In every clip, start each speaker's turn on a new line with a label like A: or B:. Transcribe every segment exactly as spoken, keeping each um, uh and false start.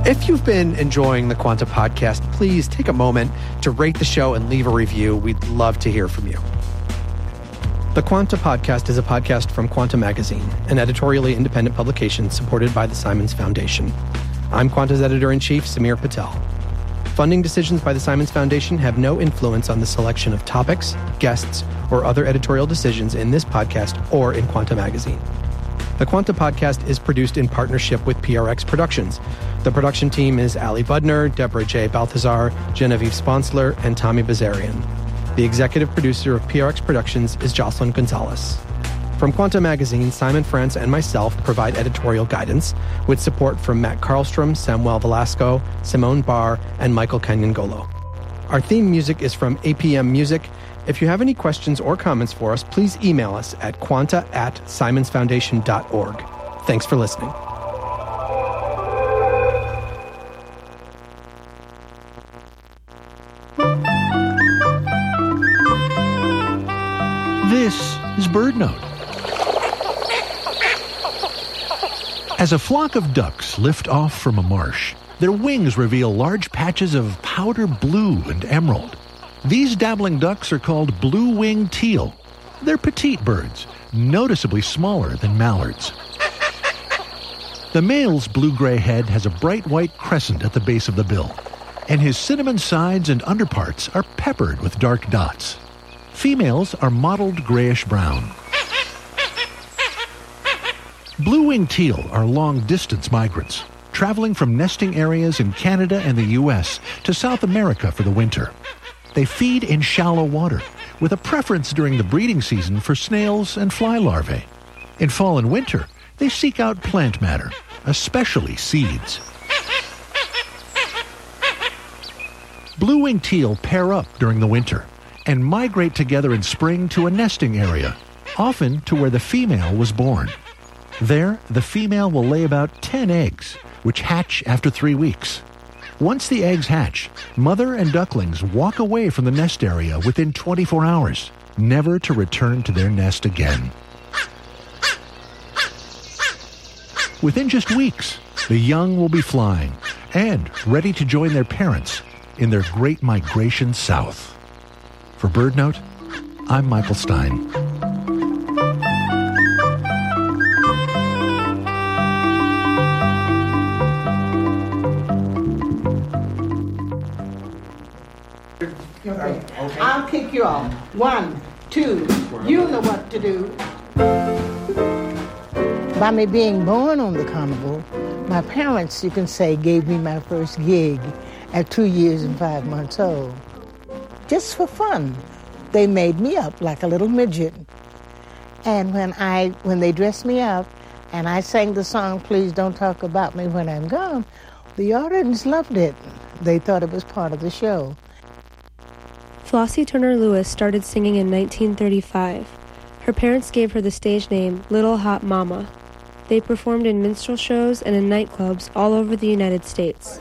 A: If you've been enjoying the Quanta podcast, please take a moment to rate the show and leave a review. We'd love to hear from you. The Quanta podcast is a podcast from Quanta Magazine, an editorially independent publication supported by the Simons Foundation. I'm Quanta's editor-in-chief, Samir Patel. Funding decisions by the Simons Foundation have no influence on the selection of topics, guests, or other editorial decisions in this podcast or in Quanta Magazine. The Quanta podcast is produced in partnership with P R X Productions. The production team is Ali Budner, Deborah J. Balthazar, Genevieve Sponsler, and Tommy Bazarian. The executive producer of P R X Productions is Jocelyn Gonzalez. From Quanta Magazine, Simon France and myself provide editorial guidance with support from Matt Karlstrom, Samuel Velasco, Simone Barr, and Michael Kanyangolo. Our theme music is from A P M Music. If you have any questions or comments for us, please email us at quanta at simonsfoundation dot org. Thanks for listening.
B: This is BirdNote. As a flock of ducks lift off from a marsh, their wings reveal large patches of powder blue and emerald. These dabbling ducks are called blue-winged teal. They're petite birds, noticeably smaller than mallards. The male's blue-gray head has a bright white crescent at the base of the bill, and his cinnamon sides and underparts are peppered with dark dots. Females are mottled grayish-brown. Blue-winged teal are long-distance migrants, traveling from nesting areas in Canada and the U S to South America for the winter. They feed in shallow water, with a preference during the breeding season for snails and fly larvae. In fall and winter, they seek out plant matter, especially seeds. Blue-winged teal pair up during the winter and migrate together in spring to a nesting area, often to where the female was born. There, the female will lay about ten eggs, which hatch after three weeks. Once the eggs hatch, mother and ducklings walk away from the nest area within twenty-four hours, never to return to their nest again. Within just weeks, the young will be flying and ready to join their parents in their great migration south. For BirdNote, I'm Michael Stein.
C: Okay. I'll kick you off. One, two, you know what to do. By me being born on the carnival, my parents, you can say, gave me my first gig at two years and five months old. Just for fun. They made me up like a little midget. And when I when they dressed me up and I sang the song, Please Don't Talk About Me When I'm Gone, the audience loved it. They thought it was part of the show.
D: Flossie Turner Lewis started singing in nineteen thirty-five. Her parents gave her the stage name Little Hot Mama. They performed in minstrel shows and in nightclubs all over the United States.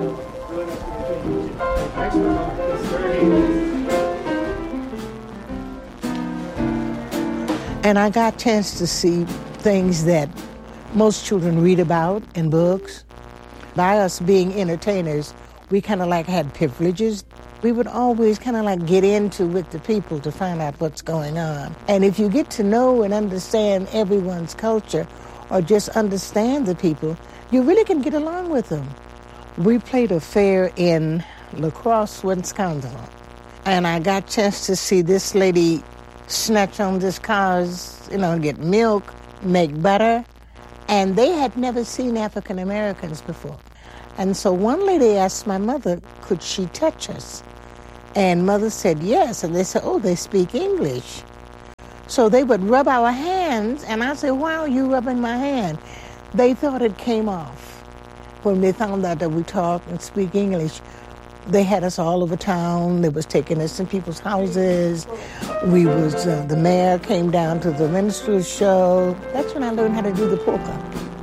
C: And I got a chance to see things that most children read about in books. By us being entertainers, we kind of like had privileges. We would always kind of like get into with the people to find out what's going on. And if you get to know and understand everyone's culture or just understand the people, you really can get along with them. We played a fair in La Crosse, Wisconsin. And I got a chance to see this lady snatch on this cow's, you know, get milk, make butter. And they had never seen African Americans before. And so one lady asked my mother, could she touch us? And mother said yes. And they said, oh, they speak English. So they would rub our hands. And I said, why are you rubbing my hand? They thought it came off. When they found out that we talk and speak English, they had us all over town. They was taking us in people's houses. We was, uh, the mayor came down to the minstrel show. That's when I learned how to do the polka.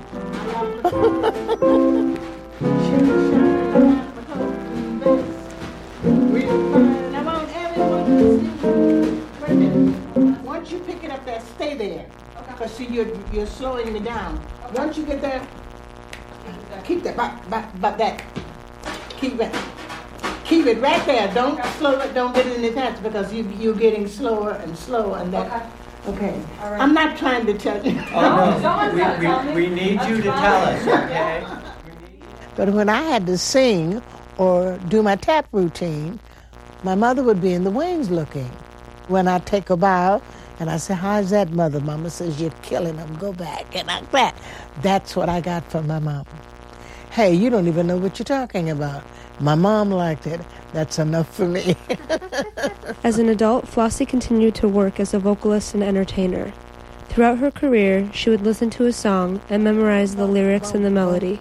C: Once you pick it up there, stay there. Because see, you're, you're slowing me down. Once you get there, keep keep that, but, but, but that, keep it, keep it right there. Don't slow it, don't get it any faster because you, you're getting slower and slower and that. Okay. Okay. All right. I'm not trying to tell you.
E: Oh, no. we, we, we need you to tell us, okay?
C: But when I had to sing or do my tap routine, my mother would be in the wings looking. When I take a bow, and I say, how's that, Mother? Mama says, you're killing them. Go back. And like that. That's what I got from my mom. Hey, you don't even know what you're talking about. My mom liked it. That's enough for me.
D: As an adult, Flossie continued to work as a vocalist and entertainer. Throughout her career, she would listen to a song and memorize the lyrics and the melody.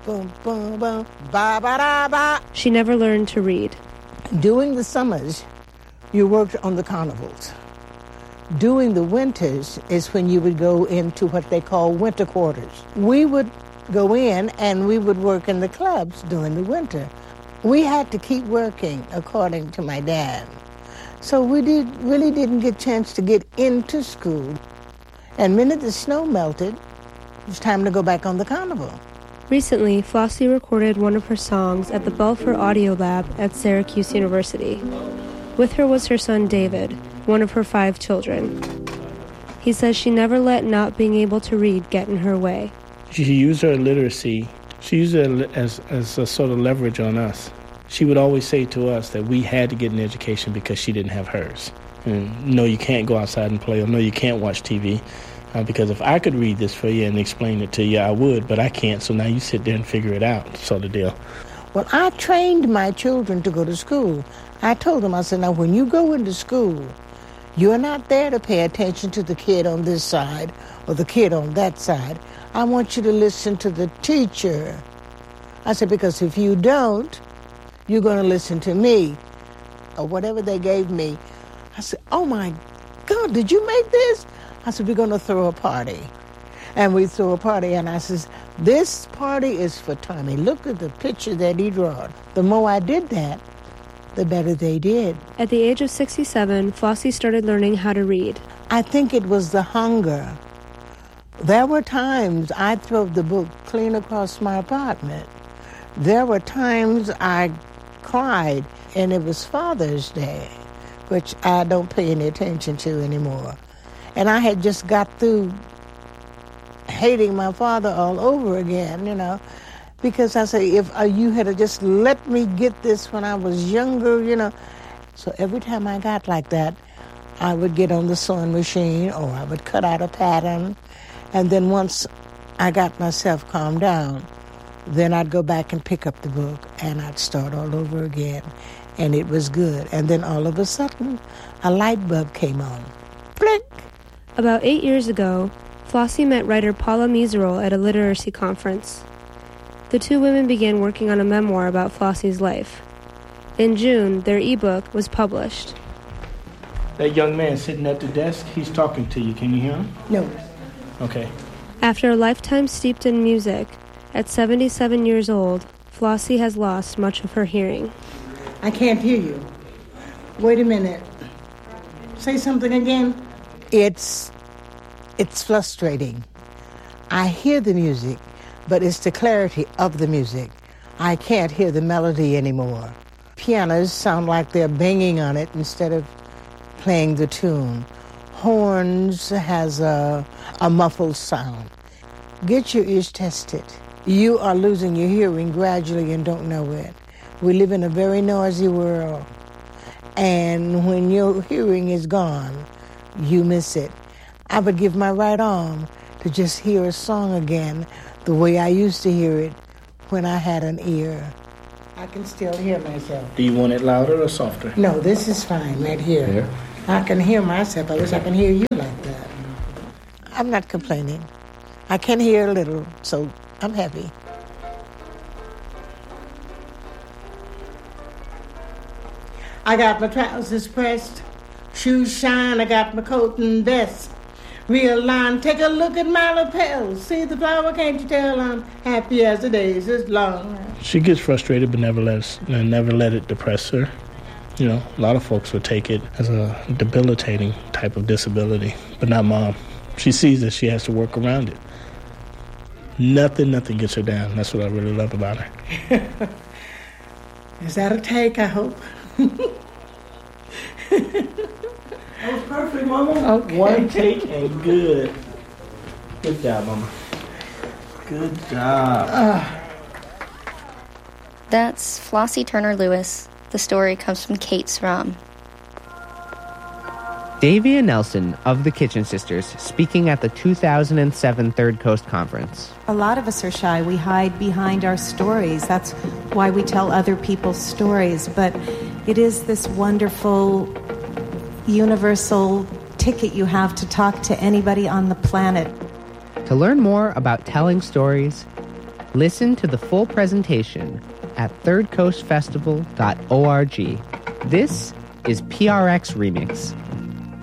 D: She never learned to read.
C: During the summers, you worked on the carnivals. During the winters is when you would go into what they call winter quarters. We would go in and we would work in the clubs during the winter. We had to keep working, according to my dad. So we did really didn't get a chance to get into school. And the minute the snow melted, it was time to go back on the carnival.
D: Recently, Flossie recorded one of her songs at the Belfer Audio Lab at Syracuse University. With her was her son David, one of her five children. He says she never let not being able to read get in her way.
F: She used her illiteracy. She used it as, as a sort of leverage on us. She would always say to us that we had to get an education because she didn't have hers. And no, you can't go outside and play, or no, you can't watch T V. Uh, because if I could read this for you and explain it to you, I would, but I can't, so now you sit there and figure it out, sort of deal.
C: Well, I trained my children to go to school. I told them, I said, now when you go into school, you're not there to pay attention to the kid on this side or the kid on that side. I want you to listen to the teacher. I said, because if you don't, you're going to listen to me or whatever they gave me. I said, oh my God, did you make this? I said, we're going to throw a party. And we threw a party, and I says, this party is for Tommy. Look at the picture that he drew. The more I did that, the better they did.
D: At the age of sixty-seven, Flossie started learning how to read.
C: I think it was the hunger. There were times I'd throw the book clean across my apartment. There were times I cried, and it was Father's Day, which I don't pay any attention to anymore. And I had just got through hating my father all over again, you know, because I say, if uh, you had just let me get this when I was younger, you know. So every time I got like that, I would get on the sewing machine or I would cut out a pattern. And then once I got myself calmed down, then I'd go back and pick up the book and I'd start all over again. And it was good. And then all of a sudden, a light bulb came on. Blink!
D: About eight years ago, Flossie met writer Paula Meserole at a literacy conference. The two women began working on a memoir about Flossie's life. In June, their ebook was published.
F: That young man sitting at the desk, he's talking to you. Can you hear him?
C: No.
F: Okay.
D: After a lifetime steeped in music, at seventy-seven years old, Flossie has lost much of her hearing.
C: I can't hear you. Wait a minute. Say something again. It's, it's frustrating. I hear the music, but it's the clarity of the music. I can't hear the melody anymore. Pianos sound like they're banging on it instead of playing the tune. Horns has a, a muffled sound. Get your ears tested. You are losing your hearing gradually and don't know it. We live in a very noisy world. And when your hearing is gone, you miss it. I would give my right arm to just hear a song again the way I used to hear it when I had an ear. I can still hear myself.
F: Do you want it louder or softer?
C: No, this is fine right here. here. I can hear myself. I wish I can hear you like that. I'm not complaining. I can hear a little, so I'm happy. I got my trousers pressed, shoes shine, I got my coat and vest. Real line, take a look at my lapels. See the flower, can't you tell I'm happy as the days is long.
F: She gets frustrated, but never lets, never let it depress her. You know, a lot of folks would take it as a debilitating type of disability, but not Mom. She sees that she has to work around it. Nothing, nothing gets her down. That's what I really love about her.
C: Is that a take, I hope? That was perfect, Mama.
F: Okay. One take and good. Good job, Mama. Good job. Uh.
G: That's Flossie Turner Lewis. The story comes from Kate Srum.
H: Davia Nelson of the Kitchen Sisters speaking at the two thousand seven Third Coast Conference.
I: A lot of us are shy. We hide behind our stories. That's why we tell other people's stories. But it is this wonderful, universal ticket you have to talk to anybody on the planet.
H: To learn more about telling stories, listen to the full presentation at third coast festival dot org. This is P R X Remix.